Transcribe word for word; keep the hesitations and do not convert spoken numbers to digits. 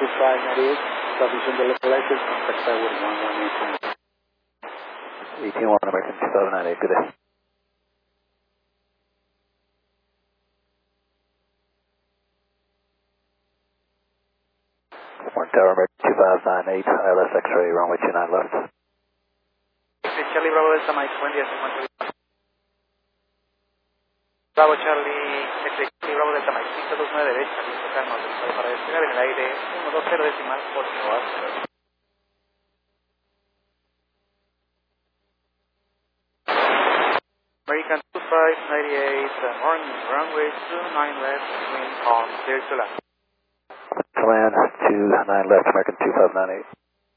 two five ninety-eight, submission to local license, contact Skywood one one eight two. eighteen one American two five nine eight, good day. One Tower American two five nine eight, I L S X-ray, runway two nine left. Charlie Bravo Delta Mike, buen día, se encuentra bien. Bravo Charlie, Charlie Bravo Delta Mike, cinco dos nueve derecha, listo, calma, autorizado para despegar en el aire, uno dos cero decimal, por favor. American two five ninety-eight, uh, morning, runway two nine left, wind calm, clear to land. Command two nine left, American two five nine eight.